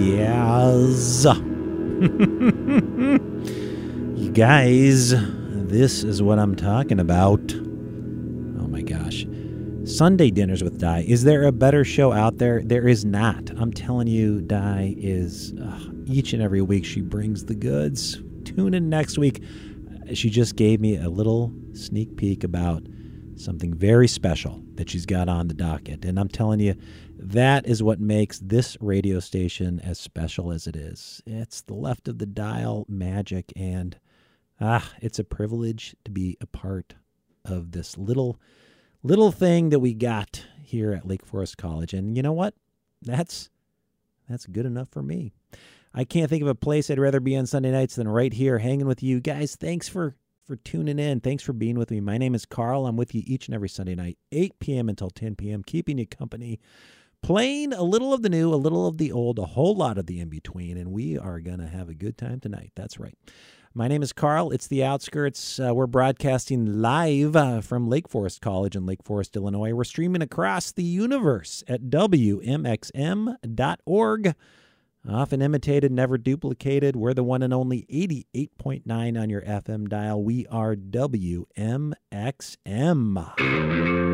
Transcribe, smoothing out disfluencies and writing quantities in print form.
Yes. You guys, this is what I'm talking about. Oh my gosh. Sunday Dinners with Di. Is there a better show out there? There is not. I'm telling you, Di is each and every week she brings the goods. Tune in next week. She just gave me a little sneak peek about something very special that she's got on the docket. And I'm telling you, that is what makes this radio station as special as it is. It's the left of the dial magic, and it's a privilege to be a part of this little thing that we got here at Lake Forest College. And you know what? That's good enough for me. I can't think of a place I'd rather be on Sunday nights than right here hanging with you guys. Thanks for tuning in. Thanks for being with me. My name is Carl. I'm with you each and every Sunday night, 8 p.m. until 10 p.m., keeping you company, playing a little of the new, a little of the old, a whole lot of the in-between, and we are going to have a good time tonight. That's right. My name is Carl. It's The Outskirts. We're broadcasting live from Lake Forest College in Lake Forest, Illinois. We're streaming across the universe at WMXM.org. Often imitated, never duplicated. We're the one and only 88.9 on your FM dial. We are WMXM.